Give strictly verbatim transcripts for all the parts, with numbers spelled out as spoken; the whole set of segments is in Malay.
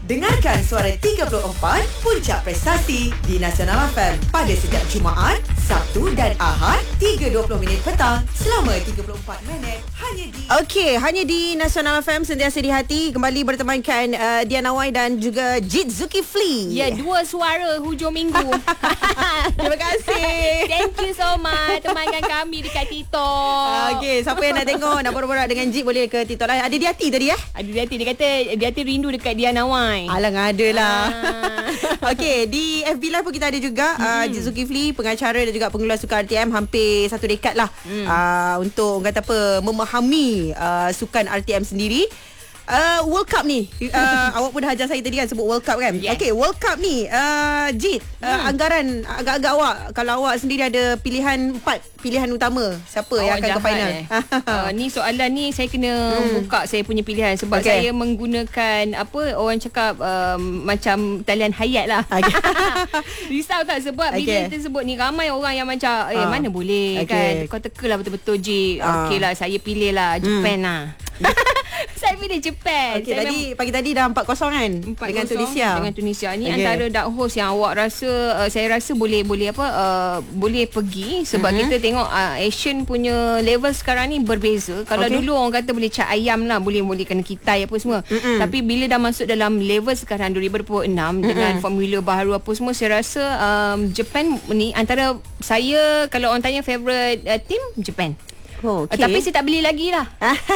Dengarkan Suara tiga puluh empat Puncak Prestasi di Nasional F M pada setiap Jumaat, Sabtu dan Ahad tiga dua puluh minit petang selama tiga puluh empat minit hanya di Okey, hanya di Nasional F M, sentiasa di hati. Kembali bertemankan uh, Diana Wai dan juga Jit Zulkifli. Ya, dua suara hujung minggu. Terima kasih. Thank you so much temankan kami dekat TikTok. Okey, siapa yang nak tengok, nak borak-borak dengan Jit, boleh ke TikTok lah. Ada di hati tadi ya? Ada di hati, dia kata dia hati rindu dekat Diana Wai. Alang ada lah. Ah. Okey, di F B Live pun kita ada juga hmm. uh, Jit Zulkifli, pengacara dan juga pengeluar sukan R T M hampir satu dekad lah hmm. uh, untuk orang kata apa, memahami uh, sukan R T M sendiri. Uh, World Cup ni uh, awak pun dah ajar saya tadi kan sebut World Cup kan. Yes. Okey, World Cup ni uh, Jit, uh, hmm. anggaran agak-agak awak, kalau awak sendiri ada pilihan empat pilihan utama, siapa yang akan ke final? Eh. uh, ni soalan ni saya kena hmm. buka saya punya pilihan sebab okay. saya menggunakan apa orang cakap um, macam talian hayat lah. Okay. Risau tak sebab okay. bila kita sebut ni ramai orang yang macam eh uh. mana boleh okay. kan, kau teka lah betul-betul Jit. uh. Okey lah, saya pilih lah Japan hmm. lah. Saya pilih Japan. Okey, saya tadi pagi tadi dah empat kosong kan empat dengan kosong Tunisia. Dengan Tunisia ni okay. antara dark horse yang awak rasa uh, saya rasa boleh boleh apa uh, boleh pergi sebab mm-hmm. kita tengok uh, Asian punya level sekarang ni berbeza. Kalau okay. dulu orang kata boleh cat ayam lah, boleh boleh kena kitai apa semua. Mm-hmm. Tapi bila dah masuk dalam level sekarang dua ribu dua puluh enam mm-hmm. dengan formula baru apa semua, saya rasa um, Japan ni antara saya, kalau orang tanya favourite uh, team, Japan. Oh, okay. Tapi saya tak beli lagi lah.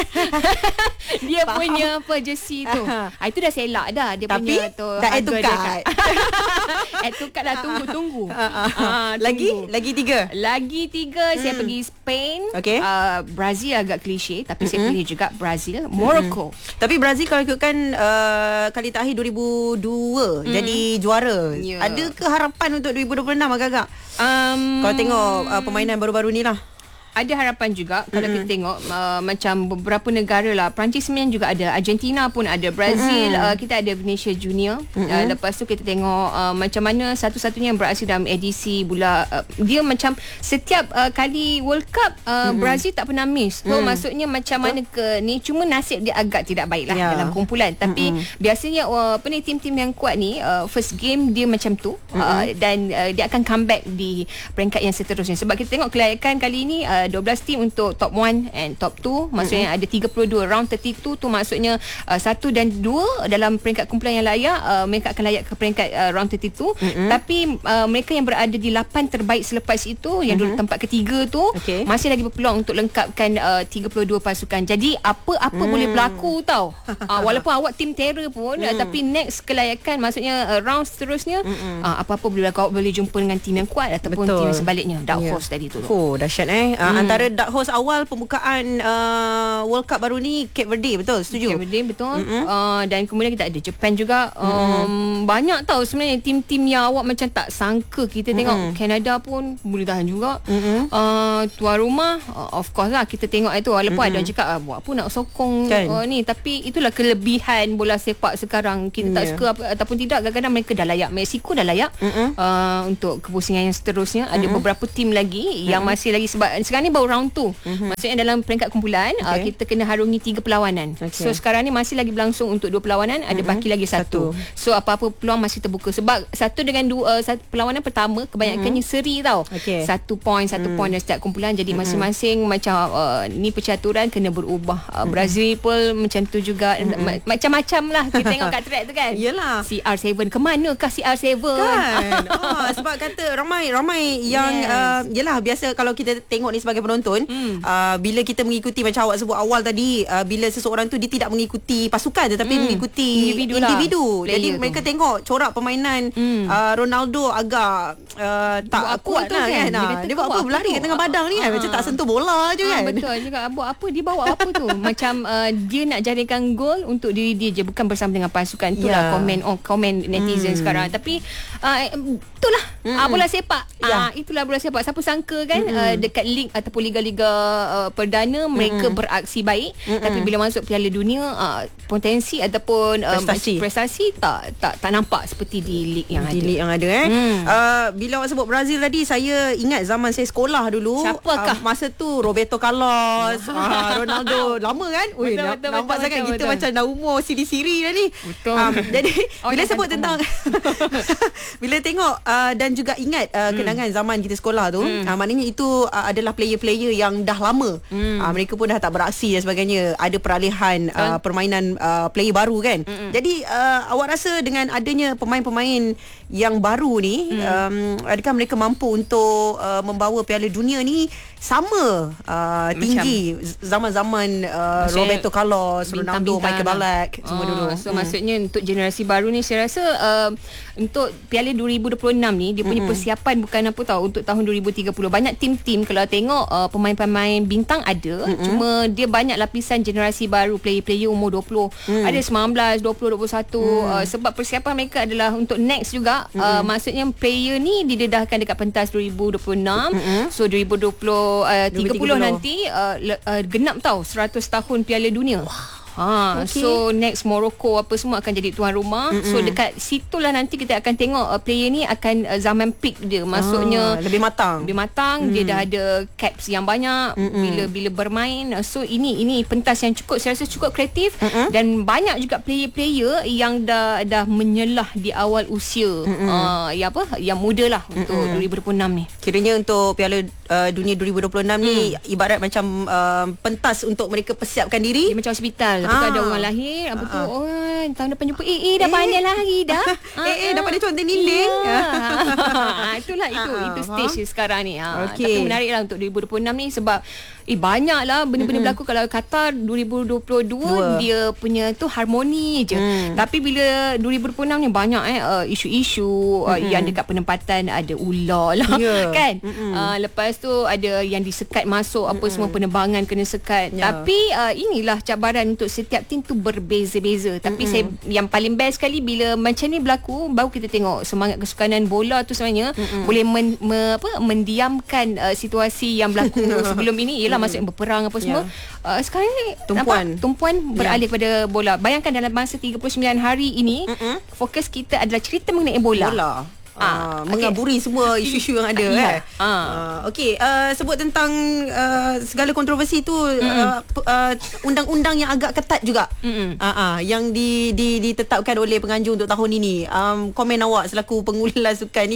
Dia Faham. punya apa jersey tu. Ah, itu dah selak dah. Dia Tapi, punya tu. dah add to cart. Add to cart lah, tunggu-tunggu. Ah, lagi? Lagi tiga? Lagi tiga. Hmm. Saya pergi Spain. Okay. Uh, Brazil agak klise. Tapi mm-hmm. saya pilih juga Brazil. Morocco. Mm-hmm. Tapi Brazil kalau ikutkan uh, kali terakhir dua ribu dua mm. jadi juara. Yeah. Ada ke harapan untuk dua ribu dua puluh enam agak-agak? Um, kalau tengok uh, permainan baru-baru ni lah. Ada harapan juga kalau mm-hmm. kita tengok uh, macam beberapa negara lah. Perancis sebenarnya juga ada, Argentina pun ada, Brazil, mm-hmm. uh, kita ada Vinicius Junior. Mm-hmm. Uh, lepas tu kita tengok uh, macam mana satu-satunya yang berhasil dalam edisi bola. Uh, dia macam setiap uh, kali World Cup uh, mm-hmm. Brazil tak pernah miss. So mm. maksudnya macam oh. mana ke ni, cuma nasib dia agak tidak baik lah yeah. dalam kumpulan. Tapi mm-hmm. biasanya uh, apa ni, tim-tim yang kuat ni uh, first game dia macam tu mm-hmm. uh, dan uh, dia akan comeback di peringkat yang seterusnya. Sebab kita tengok kelayakan kali ni uh, dua belas tim untuk top one and top two. Maksudnya mm-hmm. ada tiga puluh dua. Round tiga puluh dua tu maksudnya uh, satu dan dua dalam peringkat kumpulan yang layak, uh, mereka akan layak ke peringkat uh, round tiga puluh dua. Mm-hmm. Tapi uh, mereka yang berada di lapan terbaik selepas itu, yang mm-hmm. dulu tempat ketiga tu okay. masih lagi berpeluang untuk lengkapkan uh, tiga puluh dua pasukan. Jadi apa-apa mm. boleh berlaku tau. uh, Walaupun awak tim terror pun mm. uh, tapi next kelayakan maksudnya uh, round seterusnya uh, apa-apa boleh berlaku. Awak boleh jumpa dengan tim yang kuat ataupun Betul. tim sebaliknya. Dark yeah. horse tadi tu. Oh, dahsyat eh. Uh, mm. Antara dark horse awal pembukaan uh, World Cup baru ni Cape Verde, betul? Setuju? Cape Verde, betul. Mm-hmm. Uh, dan kemudian kita ada Japan juga. Um, mm-hmm. Banyak tau sebenarnya tim-tim yang awak macam tak sangka. Kita tengok mm-hmm. Canada pun boleh tahan juga. Mm-hmm. Uh, tuan rumah, uh, of course lah kita tengok itu. Walaupun mm-hmm. ada cakap, ah, buat apa nak sokong kan? uh, ni. Tapi itulah kelebihan bola sepak sekarang. Kita yeah. tak suka apa, ataupun tidak, kadang-kadang mereka dah layak. Mexico dah layak mm-hmm. uh, untuk kepusingan yang seterusnya. Ada mm-hmm. beberapa tim lagi mm-hmm. yang masih lagi, sebab sekarang ni baru round two. Mm-hmm. Maksudnya dalam peringkat kumpulan okay. uh, kita kena harungi tiga perlawanan. Okay. So sekarang ni masih lagi berlangsung untuk dua perlawanan, ada mm-hmm. baki lagi satu. satu. So apa-apa peluang masih terbuka sebab satu dengan dua uh, satu perlawanan pertama kebanyakannya mm-hmm. seri tau. Okay. Satu point, satu mm. point dalam setiap kumpulan. Jadi mm-hmm. masing-masing macam uh, ni percaturan kena berubah. Uh, mm-hmm. Brazil pun macam tu juga. Mm-hmm. Macam-macam lah kita tengok kat track tu kan. Yelah. C R tujuh ke manakah C R tujuh kan? Oh, sebab kata ramai ramai yang yes. uh, yelah, biasa kalau kita tengok ni sebagai penonton mm. uh, bila kita mengikuti macam awak sebut awal tadi, uh, bila seseorang tu dia tidak mengikuti pasukan tetapi hmm. mengikuti individu, individu. Lah. Jadi mereka tu. tengok corak permainan hmm. uh, Ronaldo agak uh, tak buat kuat lah kan, kan? Dia, kata, dia buat apa berlari kat tengah padang ni kan, macam tak sentuh bola je kan. Betul juga, buat apa dia bawa apa tu macam uh, dia nak jaringkan gol untuk diri dia je, bukan bersama dengan pasukan. Itulah yeah. komen oh, komen netizen hmm. sekarang. Tapi uh, itulah hmm. uh, bola sepak yeah. uh, itulah bola sepak. Siapa sangka kan hmm. uh, dekat lig ataupun liga-liga uh, perdana mereka mm-hmm. beraksi baik, mm-hmm. tapi bila masuk Piala Dunia uh, potensi ataupun uh, prestasi. prestasi tak tak tak nampak seperti di lig yang di ada. lig yang ada eh. Hmm. Uh, bila awak sebut Brazil tadi, saya ingat zaman saya sekolah dulu. Siapakah? Uh, masa tu Roberto Carlos, uh, Ronaldo. Lama kan? Ui, Betul, na- betul, nampak betul, sangat betul, kita betul. macam dah umur siri-siri dah ni. Betul. Um, jadi Oh, bila dah sebut ganti tentang bila tengok uh, dan juga ingat uh, kenangan hmm. zaman kita sekolah tu, hmm. uh, maknanya itu uh, adalah player-player yang dah lama. Hmm. Uh, mereka pun dah tak beraksi dan sebagainya. Ada peralihan uh, permainan uh, player baru kan. Hmm. Jadi uh, awak rasa dengan adanya pemain-pemain yang baru ni, hmm. um, adakah mereka mampu untuk uh, membawa Piala Dunia ni sama uh, tinggi zaman-zaman uh, Roberto Carlos, Ronaldo, Michael Ballack semua oh, dulu. So hmm. maksudnya untuk generasi baru ni saya rasa uh, untuk Piala dua ribu dua puluh enam ni dia punya mm-hmm. persiapan bukan apa tahu untuk tahun dua ribu tiga puluh. Banyak tim-tim kalau tengok uh, pemain-pemain bintang ada, mm-hmm. cuma dia banyak lapisan generasi baru, player-player umur dua puluh, mm. ada sembilan belas, dua puluh, dua puluh satu, mm. uh, sebab persiapan mereka adalah untuk next juga. Mm-hmm. Uh, maksudnya player ni didedahkan dekat pentas dua ribu dua puluh enam. Mm-hmm. So dua ribu dua puluh uh, tiga puluh nanti uh, uh, genap tau seratus tahun Piala Dunia. Wow. Ha, okay. So next Morocco apa semua akan jadi tuan rumah. Mm-mm. So dekat situlah nanti kita akan tengok uh, player ni akan uh, zaman peak dia. Maksudnya ah, lebih matang. Lebih matang, mm. dia dah ada caps yang banyak. Mm-mm. bila bila bermain. So ini ini pentas yang cukup saya rasa cukup kreatif. Mm-mm. Dan banyak juga player-player yang dah dah menyelah di awal usia. Uh, ya apa? Yang muda lah untuk Mm-mm. dua ribu dua puluh enam ni. Kiranya untuk Piala uh, Dunia dua ribu dua puluh enam mm. ni ibarat macam uh, pentas untuk mereka persiapkan diri. Dia macam hospital. Lepas tu ada orang lahir, apa tu, ah. oh, tahun depan jumpa eh eh dah pandai lari dah. eh eh dah pandai conteng dinding. Ya. Itulah itu itu stage ha. sekarang ni. Ha. Okay. Tapi menariklah untuk dua ribu dua puluh enam ni sebab eh banyaklah benda-benda mm-hmm. berlaku. Kalau Qatar dua ribu dua puluh dua Dua. dia punya tu harmoni je. Mm. Tapi bila dua ribu dua puluh enam ni banyak eh uh, isu-isu mm-hmm. uh, yang dekat penempatan ada ular lah yeah. kan. Mm-hmm. Uh, lepas tu ada yang disekat masuk apa mm-hmm. semua penerbangan kena sekat. Yeah. Tapi uh, inilah cabaran untuk setiap tim tu berbeza-beza. Tapi mm-hmm. saya yang paling best sekali bila macam ni berlaku baru kita tengok semangat kesukanan bola tu sebenarnya mm-hmm. boleh men, me, apa mendiamkan uh, situasi yang berlaku sebelum ini ialah masa yang berperang apa semua. Yeah. Uh, sekarang ni tumpuan nampak, tumpuan beralih yeah. pada bola. Bayangkan dalam masa tiga puluh sembilan hari ini mm-hmm. fokus kita adalah cerita mengenai bola. Bola. Ah, okay. Mengaburi semua isu-isu yang ada yeah. eh. Ah. Uh, okey, uh, sebut tentang uh, segala kontroversi tu mm. uh, uh, undang-undang yang agak ketat juga. Mm. Uh, uh, yang di, di ditetapkan oleh penganjur untuk tahun ini. Um, komen awak selaku pengulas sukan ni.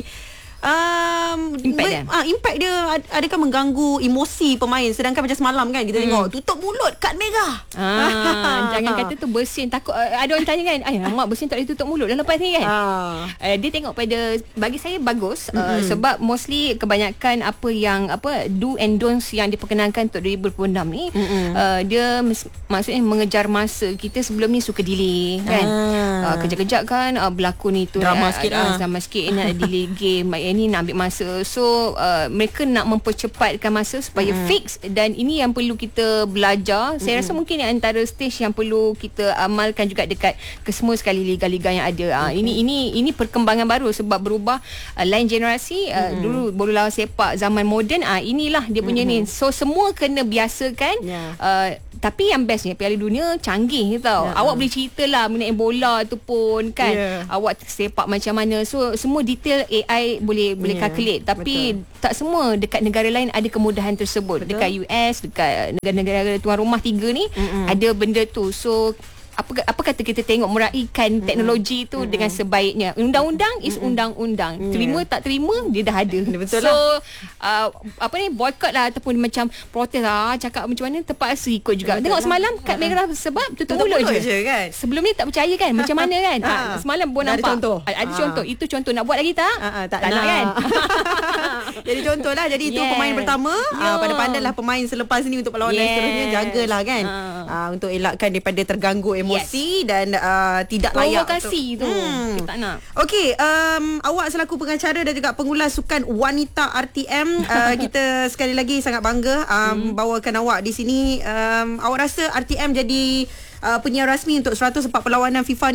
Um, impact dia ah, impact dia ad, adakah mengganggu emosi pemain, sedangkan macam semalam kan kita hmm. tengok tutup mulut kad merah. Ah, jangan kata tu bersin, takut uh, ada orang tanya kan, ay mak bersin tak boleh tutup mulut dah lepas ni kan. Ah. Uh, dia tengok pada, bagi saya bagus uh, mm-hmm. sebab mostly kebanyakan apa yang apa do and don'ts yang diperkenankan untuk dua ribu dua puluh enam ni mm-hmm. uh, dia mes, maksudnya mengejar masa. Kita sebelum ni suka delay kan. Ah. Uh, kejap-kejap kan uh, berlakon itu drama uh, sikit uh, ah. drama sikit nak delay game ni nak ambil masa. So uh, mereka nak mempercepatkan masa supaya mm. fix, dan ini yang perlu kita belajar. Saya mm. rasa mungkin antara stage yang perlu kita amalkan juga dekat kesemua sekali liga-liga yang ada. Uh, ini ini ini perkembangan baru sebab berubah uh, lain generasi uh, mm. dulu bola sepak zaman moden, uh, inilah dia punya mm. ni. So semua kena biasakan. Yeah. Uh, tapi yang bestnya Piala Dunia canggih tau. Yeah. Awak boleh ceritalah mengenai bola tu pun kan. Yeah. Awak sepak macam mana. So semua detail A I boleh boleh yeah, calculate, tapi betul. Tak semua dekat negara lain ada kemudahan tersebut. Betul. Dekat U S, dekat negara-negara tuan rumah tiga ni mm-hmm. ada benda tu. So apa apa kata kita tengok meraihkan mm-hmm. teknologi tu mm-hmm. dengan sebaiknya. Undang-undang is mm-hmm. undang-undang. Yeah. Terima tak terima dia dah ada. Betul so lah. uh, apa ni boycott lah ataupun macam protes lah, cakap macam mana terpaksa ikut juga. Betul. Tengok semalam kad merah sebab tutup, tutup mulut, mulut je. je kan. Sebelum ni tak percaya kan macam mana kan. ha, semalam pun nampak. Ada contoh. Ada ha. contoh. Itu contoh. Nak buat lagi tak? Ha, ha, tak, tak nak, nak kan. Jadi contohlah. Jadi itu yeah. pemain pertama. Yeah. Uh, pandai-pandailah pemain selepas ni untuk perlawanan yes. seterusnya jagalah kan. Ha. Uh, untuk elakkan daripada terganggu emosi yes. dan uh, tidak layak provokasi tu. Hmm. Kita tak nak. Okey, um, awak selaku pengacara dan juga pengulas sukan wanita R T M, uh, kita sekali lagi sangat bangga um, hmm. bawakan awak di sini. Um, awak rasa R T M jadi uh, penyiar rasmi untuk seratus empat perlawanan FIFA ni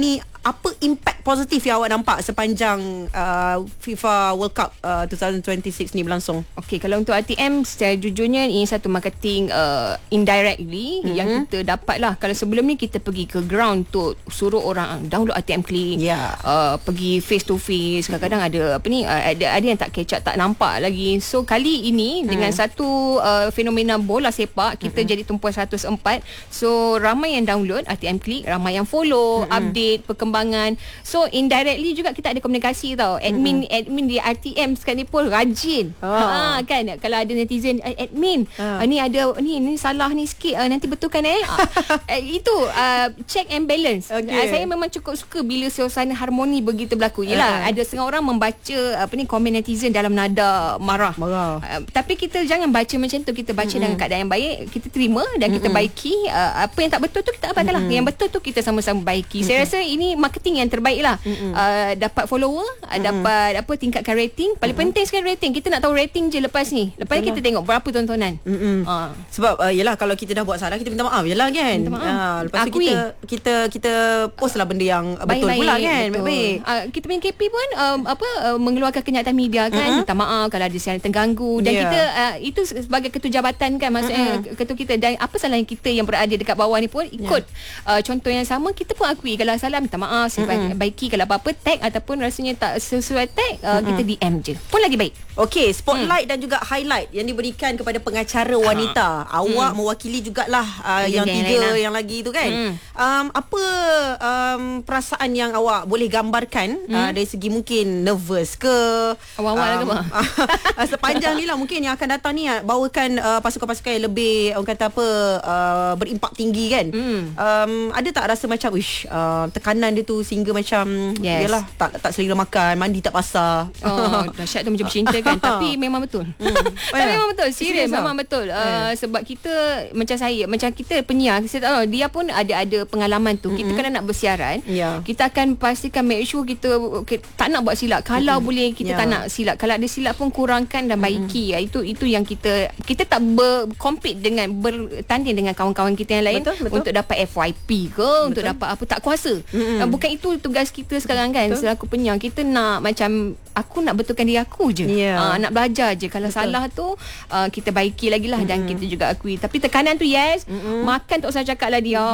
apa impact positif yang awak nampak sepanjang uh, FIFA World Cup uh, twenty twenty-six ni berlangsung? Okey, kalau untuk R T M secara jujurnya ini satu marketing uh, indirectly mm-hmm. yang kita dapat lah. Kalau sebelum ni kita pergi ke ground untuk suruh orang download R T M Click, yeah. uh, pergi face to face. Kadang-kadang ada apa ni, uh, ada ada yang tak catch up, tak nampak lagi. So kali ini mm. dengan satu uh, fenomena bola sepak, kita mm-hmm. jadi tumpuan seratus empat. So ramai yang download R T M Click, ramai yang follow, mm-hmm. update perkembangan. So indirectly juga kita ada komunikasi tau. Admin mm-hmm. admin di R T M sekarang ni pun rajin. Oh. Ha kan, kalau ada netizen admin, oh. uh, ni ada ni ni salah ni sikit, uh, nanti betulkan eh. uh, itu uh, check and balance. Okay. Uh, saya memang cukup suka bila suasana harmoni begitu berlaku. Yalah, uh. ada setengah orang membaca apa ni komen netizen dalam nada marah. marah. Uh, tapi kita jangan baca macam tu. Kita baca mm-hmm. dalam keadaan yang baik, kita terima dan mm-hmm. kita baiki. Uh, apa yang tak betul tu kita abaikanlah. Mm-hmm. Yang betul tu kita sama-sama baiki. Mm-hmm. Saya rasa ini marketing yang terbaik lah. Mm-hmm. Uh, dapat follower, mm-hmm. uh, dapat apa tingkatkan rating. Paling mm-hmm. penting sekali rating. Kita nak tahu rating je lepas ni. Lepas ni kita tengok berapa tontonan. Mm-hmm. Uh. Sebab uh, yelah, kalau kita dah buat salah, kita minta maaf jelah kan. Minta maaf. Uh, lepas tu kita kita kita post lah benda yang betul baik, pula kan. Baik-baik. Uh, kita punya K P pun um, apa uh, mengeluarkan kenyataan media kan. Mm-hmm. Minta maaf kalau ada siaran terganggu dan yeah. kita uh, itu sebagai ketua jabatan kan, maksudnya mm-hmm. ketua kita, dan apa salahnya kita yang berada dekat bawah ni pun ikut yeah. uh, contoh yang sama. Kita pun akui kalau salah, minta maaf, mm-hmm. baiki. Kalau apa-apa tag ataupun rasanya tak sesuai tag, uh, mm-hmm. kita D M je pun lagi baik. Okey, spotlight hmm. dan juga highlight yang diberikan kepada pengacara wanita. Ha. Awak hmm. mewakili jugalah uh, yang tiga lah. yang lagi tu kan. Hmm. Um, apa um, perasaan yang awak boleh gambarkan hmm. uh, dari segi mungkin nervous ke? Awal-awal um, ke apa? Sepanjang ni lah mungkin yang akan datang ni, bawakan uh, pasukan-pasukan yang lebih, orang kata apa, uh, berimpak tinggi kan. Hmm. Um, ada tak rasa macam wish uh, tekanan dia tu sehingga macam yes. yalah, tak tak selera makan, mandi tak basah. Oh, dahsyat tu macam cinta kan. Tapi memang betul. Hmm. Oh, tapi ya? memang betul. Serius, memang betul. Uh, yeah. Sebab kita macam saya, macam kita penyiar, saya tahu dia pun ada ada pengalaman tu. Mm-hmm. Kita kan nak bersiaran, yeah. kita akan pastikan make sure kita, kita tak nak buat silap. Kalau mm-hmm. boleh kita yeah. tak nak silap. Kalau ada silap pun kurangkan dan baiki. Mm-hmm. Itu itu yang kita kita tak bercompete dengan bertanding dengan kawan-kawan kita yang lain, betul, betul. untuk dapat F Y P ke, betul. untuk dapat apa, tak kuasa. Mm-hmm. Bukan itu tugas kita sekarang kan, betul. selaku penyiar. Kita nak macam aku nak betulkan diri aku je. Yeah. Uh, nak belajar je. Kalau betul. salah tu uh, kita baiki lagi lah. Mm-hmm. Dan kita juga akui. Tapi tekanan tu yes. Mm-hmm. Makan tak usah cakap lah dia.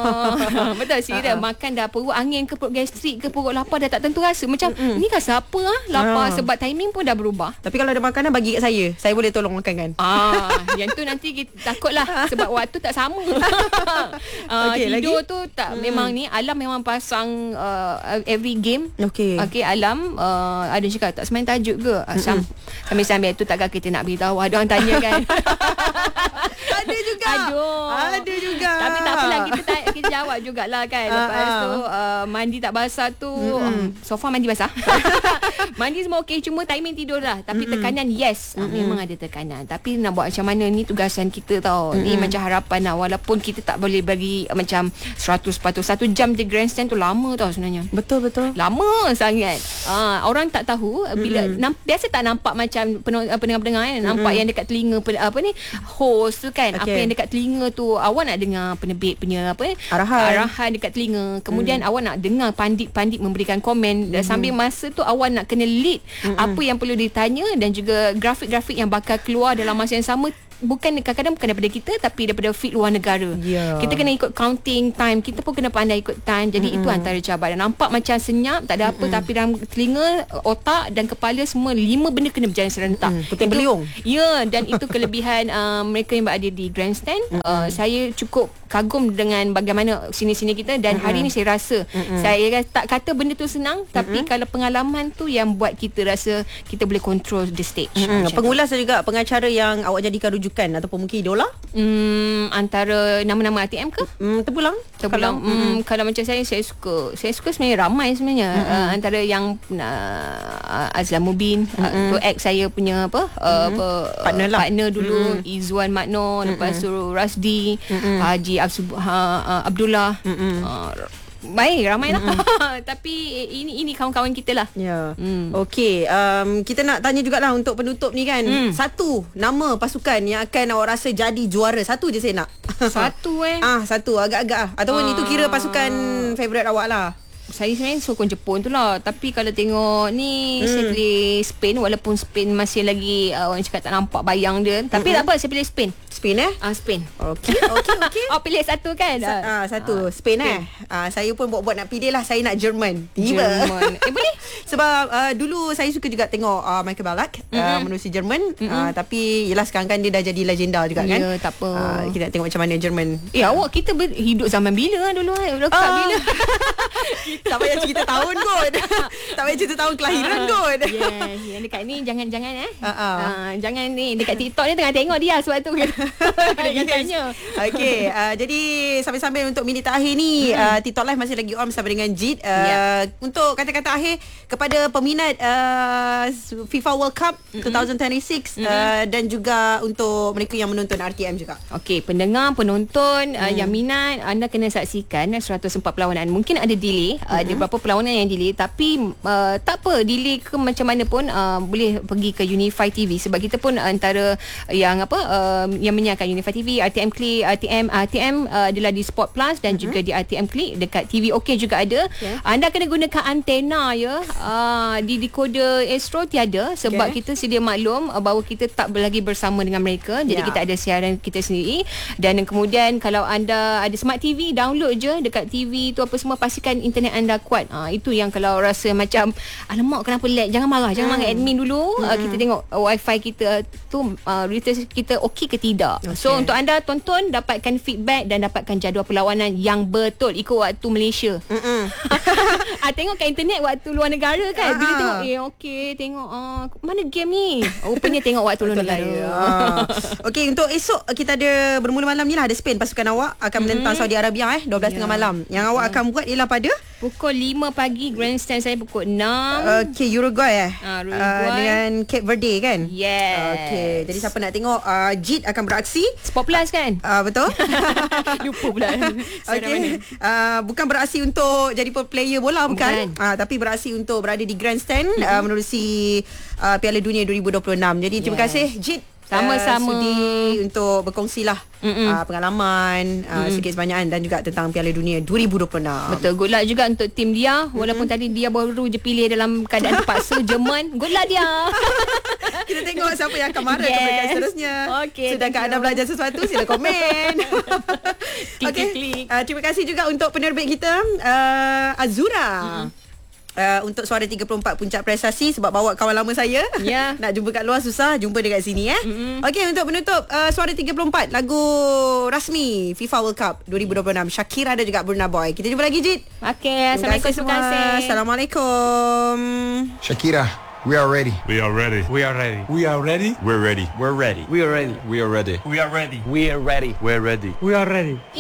Betul sih dia. Makan dah perut angin ke, perut gastrik ke, perut lapar dah tak tentu rasa. Macam mm-hmm. ni rasa apa ah? Lapar. Uh. Sebab timing pun dah berubah. Tapi kalau ada makanan bagi kat saya, saya boleh tolong makan kan. Ah, yang tu nanti kita takutlah sebab waktu tak sama. uh, okay, tidur lagi? tu tak mm. memang ni alam memang pasang uh, every game. Okey. Okey, alam uh, ada cakap tak semain tajuk ke? Asam. Mm-hmm. Sambil-sambil tu takkan kita nak beritahu. Ada orang tanya kan. Ada juga. Aduh. Ada juga. Tapi tak apalah, kita tak, kita jawab jugalah kan. Lepas uh-huh. tu uh, mandi tak basah tu, mm-hmm. um, so far mandi basah. Mandi semua okey, cuma timing tidur lah. Tapi mm-hmm. tekanan yes, mm-hmm. uh, memang ada tekanan. Tapi nak buat macam mana, ni tugasan kita tau. Mm-hmm. Ni macam harapan lah. Walaupun kita tak boleh bagi uh, macam seratus peratus. Satu jam di grandstand tu lama tau sebenarnya. Betul betul. Lama sangat. Uh, orang tak tahu bila mm-hmm. nam, biasa tak nampak macam pendengar-pendengar kan, mm-hmm. nampak yang dekat telinga apa ni host tu kan, okay. apa yang dekat telinga tu awak nak dengar penerbit punya apa arahan arahan dekat telinga, kemudian mm. awak nak dengar pandit-pandit memberikan komen, dan mm-hmm. sambil masa tu awak nak kena lead mm-hmm. apa yang perlu ditanya dan juga grafik-grafik yang bakal keluar dalam masa yang sama. Bukan kadang-kadang bukan daripada kita, tapi daripada feed luar negara. Yeah. Kita kena ikut counting time. Kita pun kena pandai ikut time. Jadi mm-hmm. itu antara cabaran. Nampak macam senyap, tak ada mm-hmm. apa, tapi dalam telinga, otak dan kepala semua lima benda kena berjalan serentak. Mm-hmm. Puting beliung. Ya, dan itu kelebihan uh, mereka yang berada di grandstand. Mm-hmm. Uh, saya cukup kagum dengan bagaimana sini-sini kita, dan mm-hmm. hari ni saya rasa mm-hmm. saya tak kata benda tu senang, mm-hmm. tapi kalau pengalaman tu yang buat kita rasa kita boleh control the stage. Mm-hmm. Pengulas dan juga pengacara yang awak jadikan rujukan ataupun mungkin idola? Hmm, antara nama-nama R T M ke? Hmm, terpulang. Terpulang. Kalau, hmm, kalau macam saya, saya suka. Saya suka sebenarnya ramai sebenarnya. Mm-hmm. Uh, antara yang uh, Azlan Mubin, mm-hmm. uh, ex saya punya apa? Uh, mm-hmm. apa partner, lah. partner dulu, mm-hmm. Izwan Makno, mm-hmm. lepas tu Rasdi, mm-hmm. Haji Absub, ha, uh, Abdullah. Mm-hmm. Uh, Baik, ramai lah. Mm-hmm. Tapi ini ini kawan-kawan kita lah. Ya. Mm. Okey, um, kita nak tanya jugalah untuk penutup ni kan. Mm. Satu nama pasukan yang akan awak rasa jadi juara. Satu je saya nak. Satu eh. Ah, satu agak-agak ah. Ataupun uh. itu kira pasukan favourite awak lah. saya sebenarnya sokong Jepun tu lah. Tapi kalau tengok ni hmm. saya pilih Spain. Walaupun Spain masih lagi uh, orang cakap tak nampak bayang dia. Tapi hmm. tak apa, saya pilih Spain. Spain eh? Ah uh, Spain. Okey, okey, okey. Oh, pilih satu kan? Sa- uh, satu, uh, Spain, Spain eh. Uh, saya pun buat-buat nak pilih lah. Saya nak Jerman. Tiba. Jerman. Eh boleh? Sebab uh, dulu saya suka juga tengok uh, Michael Ballack mm-hmm. uh, menerusi Jerman. Mm-hmm. Uh, tapi yelah sekarang kan dia dah jadi legenda juga kan. Ya, tak apa. Uh, kita nak tengok macam mana Jerman. Eh uh. awak kita ber- hidup zaman bila dulu eh? Dah uh. bila? Tak payah cerita tahun kot. Tak payah cerita tahun kelahiran uh. kot. Yes, yang dekat ni jangan-jangan eh. Uh-uh. Uh, jangan ni dekat TikTok ni tengah tengok dia sebab tu kan. Tanya. Okey, uh, jadi sambil-sambil untuk minit terakhir ni, hmm. uh, TikTok Live masih lagi on bersama dengan Jid. Uh, yeah. Untuk kata-kata akhir kepada peminat uh, FIFA World Cup mm-hmm. twenty twenty-six mm-hmm. uh, dan juga untuk mereka yang menonton R T M juga. Okey, pendengar, penonton hmm. uh, yang minat, anda kena saksikan seratus empat perlawanan. Mungkin ada delay, uh, mm-hmm. ada beberapa perlawanan yang delay, tapi uh, tak apa, delay ke macam mana pun uh, boleh pergi ke Unify T V sebab kita pun antara yang apa uh, yang menyiarkan Unify T V, R T M Click, R T M R T M uh, adalah di Sport Plus dan mm-hmm. juga di R T M Click, dekat T V OK juga ada. Okay. Anda kena gunakan antena ya. Uh, di decoder Astro tiada sebab okay. kita sedia maklum uh, bahawa kita tak lagi bersama dengan mereka. Jadi yeah. kita ada siaran kita sendiri, dan kemudian kalau anda ada Smart T V, download je dekat T V tu apa semua, pastikan internet anda kuat. Uh, itu yang kalau rasa macam alamak kenapa lag, jangan marah, jangan hmm. marah admin dulu. Hmm. Uh, kita tengok uh, wifi kita tu uh, router kita okey ke tidak. Okay. So untuk anda tonton, dapatkan feedback dan dapatkan jadual perlawanan yang betul ikut waktu Malaysia. Ah, tengok kat internet waktu luar negara kan. Bila uh-huh. tengok eh okey, tengok uh, mana game ni. Rupanya tengok waktu luar negara. Ah. Okey, untuk esok kita ada bermula malam ni lah, ada Spain, pasukan awak akan menentang mm-hmm. Saudi Arabia eh dua belas tiga puluh yeah. malam. Yang awak akan buat ialah pada pukul lima pagi, grandstand saya pukul enam. Okey, Uruguay eh. Ah, Uruguay. Uh, dengan Cape Verde kan? Yes. Okey, jadi siapa nak tengok uh, Jid akan beraksi Sport Plus kan? Uh, betul. Lupa pula. Okey. Uh, bukan beraksi untuk jadi player bola bukan, bukan. Uh, tapi beraksi untuk berada di grandstand mm-hmm. uh, menerusi uh, Piala Dunia dua ribu dua puluh enam. Jadi terima yes. kasih Jid. Sama-sama. Uh, sudi untuk berkongsilah uh, pengalaman uh, sikit sebanyak dan juga tentang Piala Dunia dua ribu dua puluh enam. Betul. Good luck juga untuk tim dia. Walaupun mm-hmm. tadi dia baru je pilih dalam keadaan terpaksa Jerman. Good luck dia. Kita tengok siapa yang akan marah yes. kepada seterusnya. Okay, sedangkan anda belajar sesuatu, sila komen. Okey. Uh, terima kasih juga untuk penerbit kita uh, Azura. Mm-hmm. Uh, untuk Suara tiga puluh empat Puncak Prestasi, sebab bawa kawan lama saya. Yeah. Nak jumpa kat luar susah, jumpa dekat sini eh. Mm-hmm. Okey, untuk penutup uh, Suara tiga puluh empat, lagu rasmi FIFA World Cup dua ribu dua puluh enam, Shakira dan juga Burna Boy. Kita jumpa lagi Jid. Okey, Assalamualaikum. Terima kasih. Assalamualaikum. Shakira, we are ready. We are ready. We are ready. We are ready. We're ready. We're ready. We are ready. We are ready. We are ready. We are ready. We're ready. We're ready. We are ready.